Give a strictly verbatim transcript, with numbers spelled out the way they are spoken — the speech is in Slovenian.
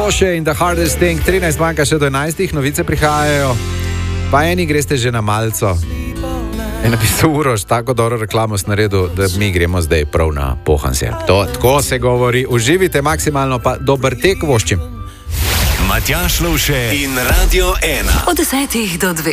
Loše in The Hardest Thing, trinajst manjka še do enajstih, novice prihajajo, pa eni greste že na malco. Je napisal Uroš, tako dobro reklamo s naredil, da mi gremo zdaj prav na Pohansje. To, tako se govori, uživite maksimalno, pa dober tek voščim. Matjaž Lovše in Radio ena. Od desetih do dveh.